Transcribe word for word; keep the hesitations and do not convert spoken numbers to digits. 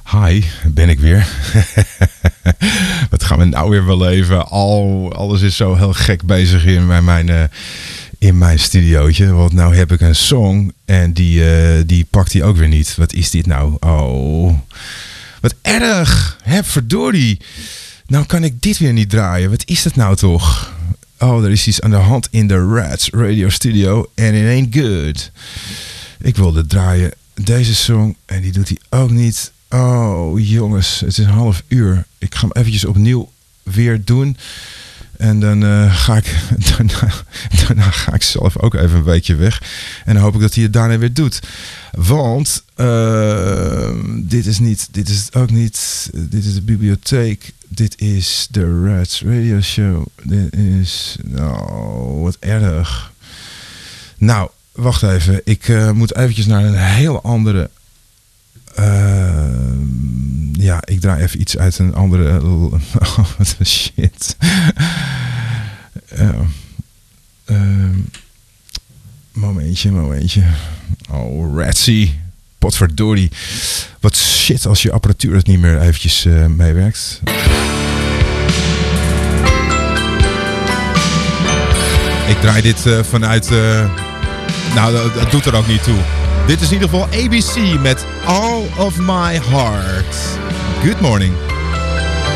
Hi, ben ik weer. Wat gaan we nou weer beleven? Al, alles is zo heel gek bezig in mijn, mijn, uh, in mijn studiootje. Want nou heb ik een song en die, uh, die pakt hij ook weer niet. Wat is dit nou? Oh, wat erg. Heb verdorie. Nou kan ik dit weer niet draaien. Wat is dat nou toch? Oh, er is iets aan de hand in de Rats Radio Studio and it ain't good. Ik wilde draaien deze song en die doet hij ook niet. Oh jongens, het is een half uur. Ik ga hem eventjes opnieuw weer doen. En dan uh, ga ik daarna, daarna ga ik zelf ook even een weekje weg. En dan hoop ik dat hij het daarna weer doet. Want uh, dit is niet, dit is ook niet, dit is de bibliotheek. Dit is de Rats Radio Show. Dit is, nou, wat erg. Nou, wacht even. Ik uh, moet eventjes naar een heel andere... Uh, ja, ik draai even iets uit een andere... Oh, wat een shit. uh, uh, momentje, momentje. Oh, Ratsy. Potverdorie. Wat shit als je apparatuur het niet meer eventjes uh, meewerkt. Ik draai dit uh, vanuit... Uh, nou, dat, dat doet er ook niet toe. Dit is in ieder geval A B C met All of My Heart. Good morning.